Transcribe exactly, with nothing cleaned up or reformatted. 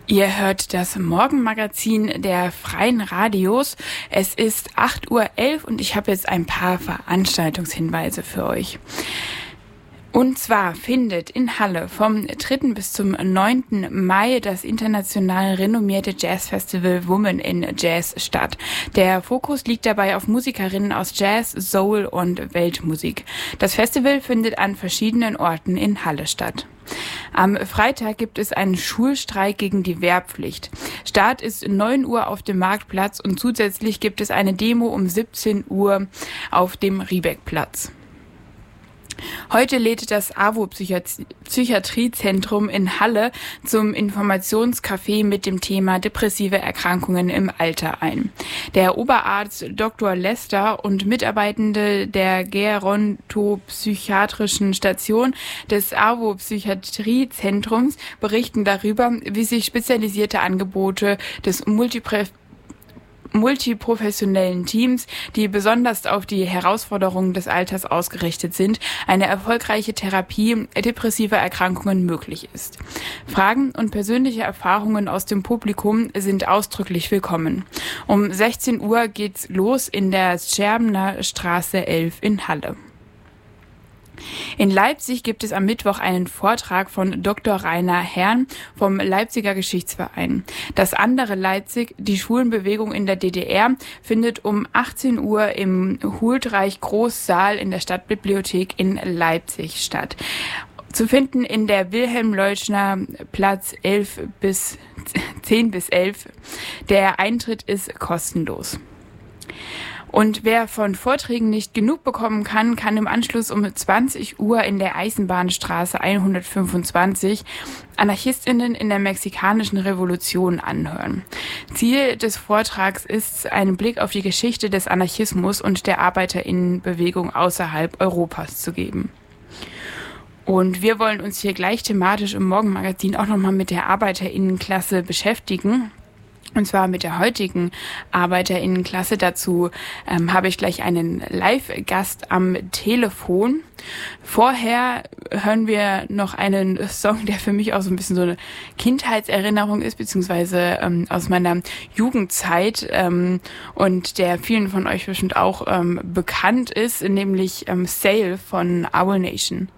Ihr hört das Morgenmagazin der Freien Radios. Es ist acht Uhr elf und ich habe jetzt ein paar Veranstaltungshinweise für euch. Und zwar findet in Halle vom dritten bis zum neunten Mai das international renommierte Jazzfestival Women in Jazz statt. Der Fokus liegt dabei auf Musikerinnen aus Jazz, Soul und Weltmusik. Das Festival findet an verschiedenen Orten in Halle statt. Am Freitag gibt es einen Schulstreik gegen die Wehrpflicht. Start ist neun Uhr auf dem Marktplatz und zusätzlich gibt es eine Demo um siebzehn Uhr auf dem Riebeckplatz. Heute lädt das AWO-Psychiatriezentrum in Halle zum Informationscafé mit dem Thema depressive Erkrankungen im Alter ein. Der Oberarzt Doktor Lester und Mitarbeitende der gerontopsychiatrischen Station des AWO-Psychiatriezentrums berichten darüber, wie sich spezialisierte Angebote des Multiprä multiprofessionellen Teams, die besonders auf die Herausforderungen des Alters ausgerichtet sind, eine erfolgreiche Therapie depressiver Erkrankungen möglich ist. Fragen und persönliche Erfahrungen aus dem Publikum sind ausdrücklich willkommen. Um sechzehn Uhr geht's los in der Scherbener Straße elf in Halle. In Leipzig gibt es am Mittwoch einen Vortrag von Doktor Rainer Herrn vom Leipziger Geschichtsverein. Das andere Leipzig, die Schwulenbewegung in der D D R, findet um achtzehn Uhr im Huldreich Großsaal in der Stadtbibliothek in Leipzig statt. Zu finden in der Wilhelm-Leuschner Platz elf bis zehn bis elf. Der Eintritt ist kostenlos. Und wer von Vorträgen nicht genug bekommen kann, kann im Anschluss um zwanzig Uhr in der Eisenbahnstraße hundertfünfundzwanzig AnarchistInnen in der mexikanischen Revolution anhören. Ziel des Vortrags ist, einen Blick auf die Geschichte des Anarchismus und der ArbeiterInnenbewegung außerhalb Europas zu geben. Und wir wollen uns hier gleich thematisch im Morgenmagazin auch nochmal mit der ArbeiterInnenklasse beschäftigen. Und zwar mit der heutigen ArbeiterInnenklasse. Dazu ähm, habe ich gleich einen Live-Gast am Telefon. Vorher hören wir noch einen Song, der für mich auch so ein bisschen so eine Kindheitserinnerung ist, beziehungsweise ähm, aus meiner Jugendzeit ähm, und der vielen von euch bestimmt auch ähm, bekannt ist, nämlich ähm, Sail von Owl Nation.